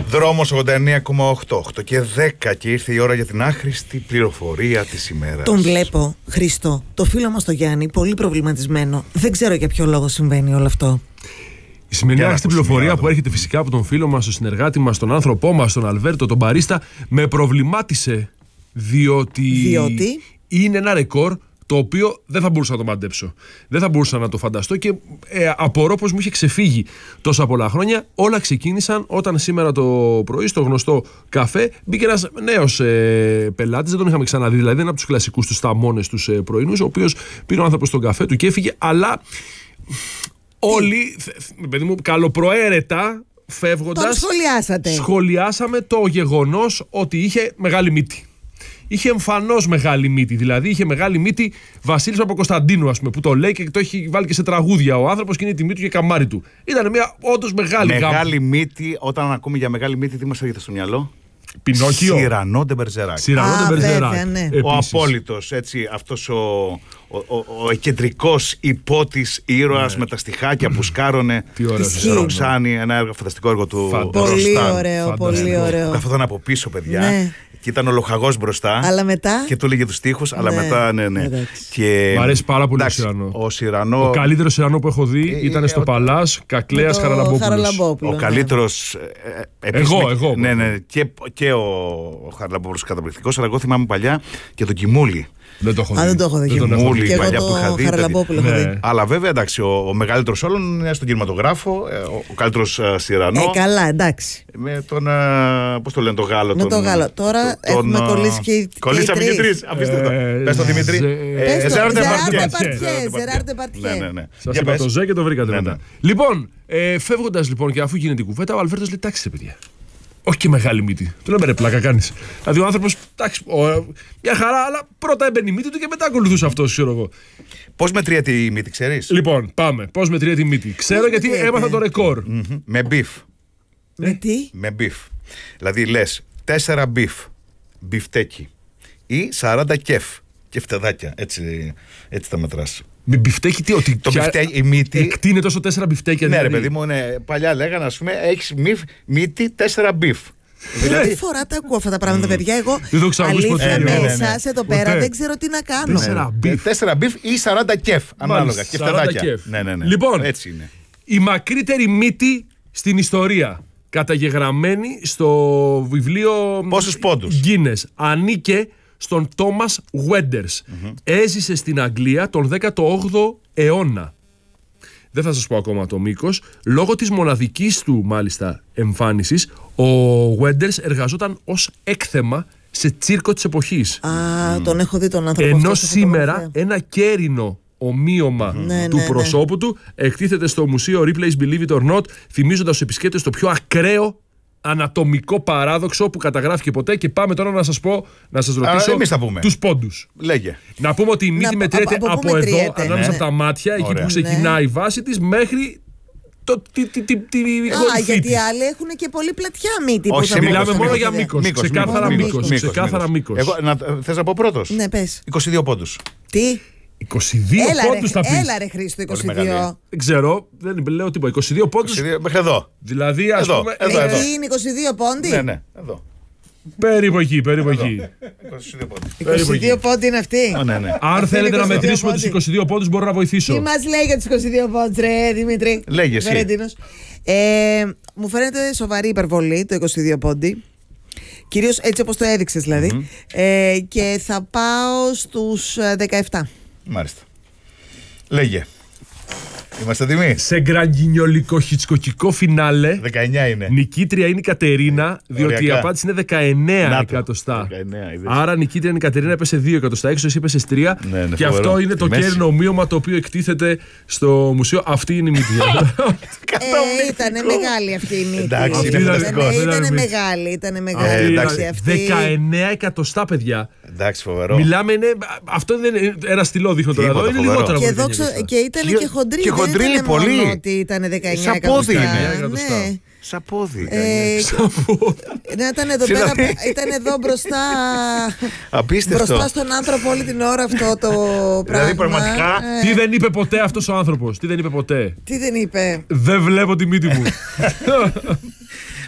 Δρόμος 89,8, 8 και 10 και ήρθε η ώρα για την άχρηστη πληροφορία της ημέρας. Τον βλέπω, Χριστό, το φίλο μας το Γιάννη, πολύ προβληματισμένο. Δεν ξέρω για ποιο λόγο συμβαίνει όλο αυτό. Η σημερινή άχρηστη πληροφορία που έρχεται φυσικά από τον φίλο μας, τον συνεργάτη μας, τον άνθρωπό μας, τον Αλβέρτο, τον μπαρίστα, με προβλημάτισε. Διότι είναι ένα ρεκόρ το οποίο δεν θα μπορούσα να το μαντέψω. Δεν θα μπορούσα να το φανταστώ και απορώ πως μου είχε ξεφύγει τόσα πολλά χρόνια. Όλα ξεκίνησαν όταν σήμερα το πρωί στο γνωστό καφέ μπήκε ένας νέος πελάτης. Δεν τον είχαμε ξαναδεί, δηλαδή είναι από τους κλασικούς τους σταμώνες τους πρωινούς, ο οποίος πήρε ο άνθρωπος τον καφέ του και έφυγε, αλλά όλοι, παιδί μου, καλοπροαίρετα φεύγοντας, σχολιάσαμε το γεγονός ότι είχε μεγάλη μύτη. Είχε εμφανώς μεγάλη μύτη, δηλαδή είχε μεγάλη μύτη Βασίλης Παπακοσταντίνου, ας πούμε, που το λέει και το έχει βάλει και σε τραγούδια ο άνθρωπος και είναι η τιμή του και καμάρι του. Ήταν μια όντως μεγάλη μύτη. Όταν ακούμε για μεγάλη μύτη, τι μας έρχεται στο μυαλό? Πινόκιο. Σιρανό ντε Μπερζεράκ. Ναι. Ο απόλυτος, έτσι, αυτός ο εκεντρικός υπότης ήρωας με τα στιχάκια που σκάρωνε στη Ροξάνη, ένα φανταστικό έργο του Ροστάν. Πολύ ωραίο. Καθόταν από πίσω, παιδιά. Ναι. Και ήταν ο λοχαγός μπροστά. Αλλά μετά. Και του έλεγε τους στίχους, αλλά μετά, ναι. Και μ' αρέσει πάρα πολύ ο Σιρανό. Ο καλύτερος Σιρανό που έχω δει ήταν στο Παλάς Κακλέας Χαραλαμπόπουλος. Ο καλύτερος. Εγώ. Ναι. Και ο Χαραλαμπόπουλος καταπληκτικός, αλλά εγώ θυμάμαι παλιά και τον Κιμούλη. Δεν το έχω δει. Δεν το έχω δει. Κιμούλη, παλιά που είχα δει. Χαραλαμπόπουλο έχω δει. Αλλά βέβαια, εντάξει, ο μεγαλύτερος όλων είναι στον κινηματογράφο, ο καλύτερος Σιρανό. Καλά, εντάξει. Με τον. Πώς το λένε, τον Γάλλο. Με τον Γάλλο. Τώρα έχουμε κολλήσει και. Κολλήσαμε και τρεις. Απίστευτο. Πες τον Δημήτρη. Ζεράρ Ντεπαρτιέ. Σας είπα το Ζε και το βρήκατε μετά. Λοιπόν, φεύγοντας λοιπόν και αφού γίνεται η κουβέντα, ο Αλβέρτος λέει: εντάξει, παιδιά. Όχι και μεγάλη μύτη. Του λέμε: ρε, πλάκα κάνεις. Δηλαδή ο άνθρωπος, εντάξει, μια χαρά, αλλά πρώτα έμπαινε η μύτη του και μετά ακολουθούσε αυτός, ξέρω εγώ. Πώς μετριέται η μύτη, ξέρεις? Λοιπόν, πάμε. Πώς μετριέται η μύτη? Ξέρω γιατί έμαθα το ρεκόρ. Με μπιφ. Με τι? Με μπιφ. Δηλαδή λες 4 μπιφ, μπιφτέκι, ή 40 κεφ, κεφτεδάκια. Έτσι τα μετράς. Με μπιφτέκι τι, ότι το μπιφτέκι, η μύτη. Εκτείνεται όσο 4 μπιφτέκια. Ναι, ρε παιδί μου, παλιά λέγανε, ας πούμε, έχεις μύτη 4 μπιφ. Δηλαδή φορά τα ακούω αυτά τα πράγματα, παιδιά. Εγώ αλήθεια μέσα εδώ πέρα δεν ξέρω τι να κάνω. 4 μπιφ ή 40 κεφ, ανάλογα. Κεφτεδάκια. Ναι. Λοιπόν, έτσι είναι. Η μακρύτερη μύτη στην ιστορία, καταγεγραμμένη στο βιβλίο πόσους πόντους Guinness, ανήκε στον Τόμας Γουέντερς. Έζησε στην Αγγλία τον 18ο αιώνα. Δεν θα σας πω ακόμα το μήκος. Λόγω της μοναδικής του μάλιστα εμφάνισης, ο Γουέντερς εργαζόταν ως έκθεμα σε τσίρκο της εποχής. Τον έχω δει τον άνθρωπο. Ενώ σήμερα ένα κέρινο ομοίωμα του προσώπου του εκτίθεται στο μουσείο Ripley's Believe It or Not, θυμίζοντας στους επισκέπτες το πιο ακραίο ανατομικό παράδοξο που καταγράφηκε ποτέ. Και πάμε τώρα να σας ρωτήσω τους πόντους. Λέγε. Να πούμε ότι η μύτη μετριέται από εδώ, ανάμεσα από τα μάτια, εκεί που ξεκινάει η βάση της, μέχρι γιατί οι άλλοι έχουν και πολύ πλατιά μύτη. Όχι, μιλάμε μόνο για μήκος. Ξεκάθαρα μήκος. Θες να πω πρώτος? Ναι, πες. 22 πόντους. Τι? 22 πόντους θα πεις. Έλα ρε Χρήστο, 22. Δεν ξέρω, δεν λέω τίποτα. 22 πόντους. Μέχρι εδώ. Δηλαδή, ας πούμε. Εδώ. Είναι 22 πόντοι. Ναι, εδώ. Περίπου εκεί. 22 πόντοι είναι αυτοί. Ναι. Αν θέλετε να μετρήσουμε τους 22 πόντους, μπορώ να βοηθήσω. Τι μας λέει για τους 22 πόντους, ρε Δημήτρη? Λέγε εσύ. Μου φαίνεται σοβαρή υπερβολή το 22 πόντι. Κυρίως έτσι όπως το έδειξες δηλαδή. Και θα πάω στους 17. Μάλιστα. Λέγε. Είμαστε έτοιμοι? Σε γκραγκινιολικό χιτσκοκικό φινάλε. 19 είναι. Νικήτρια είναι η Κατερίνα, διότι η απάντηση είναι 19 εκατοστά. Άρα νικήτρια είναι η Κατερίνα, έπεσε 2 εκατοστά έξω, εσύ έπεσε 3. Και αυτό είναι το κέρινο ομοίωμα το οποίο εκτίθεται στο μουσείο. Αυτή είναι η μύτη. Ήτανε μεγάλη αυτή η μύτη. Εντάξει, είναι φανταστικός. Ήτανε μεγάλη. 19 εκατοστά, παιδιά. Εντάξει, φοβερό. Μιλάμε, αυτό δεν είναι ένα στυλό δείχνω τώρα εδώ. Είναι λιγότερο. Και ήταν και χοντρή. Δεν ήταν πολύ. Μόνο ότι ήταν 19 εκατοστά. Ναι. Σαπόδι. Να ήταν εδώ πέρα, ήταν εδώ μπροστά. Απίστευτο. Μπροστά στον άνθρωπο όλη την ώρα αυτό το πράγμα. Δηλαδή πραγματικά. Τι δεν είπε ποτέ αυτός ο άνθρωπος? Τι δεν είπε ποτέ? Τι δεν είπε? Δεν βλέπω τη μύτη μου.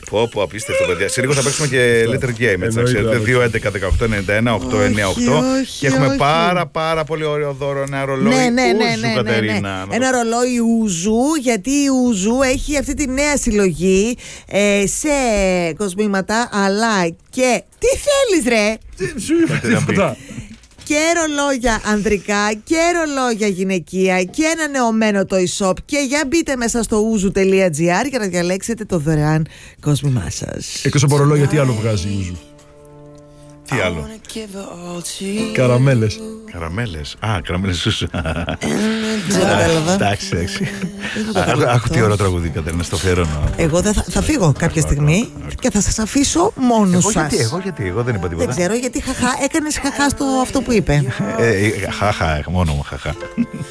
Πω, απίστευτο, παιδιά. Σε λίγο θα παίξουμε και Letter Game, έτσι να ξέρετε. 2-11-18-91-8-98. Και έχουμε πάρα πολύ ωραίο δώρο. Ένα ρολόι Ούζου, Κατερίνα. Ένα ρολόι Ούζου, γιατί η Ούζου έχει αυτή τη νέα συλλογή σε κοσμήματα, αλλά και. Τι θέλεις, ρε! Σου είπα τίποτα. Και ρολόγια ανδρικά και ρολόγια γυναικεία και ένα νεωμένο το e-shop. Και για μπείτε μέσα στο ouzu.gr για να διαλέξετε το δωρεάν κόσμημά σας. Εκτός από ρολόγια, τι άλλο βγάζει η Ούζου? Τι άλλο? Καραμέλες. Καραμέλες. Καραμέλες Ούζου. Δεν κατάλαβα. Εντάξει. Άκου τι ωραίο τραγούδι, Κατερίνα, στο αφιερώνω. Εγώ θα φύγω κάποια στιγμή και θα σας αφήσω μόνος σας. Εγώ δεν είπα τίποτα. Δεν ξέρω γιατί έκανες χαχά στο αυτό που είπε. Χαχά, μόνο μου χαχά.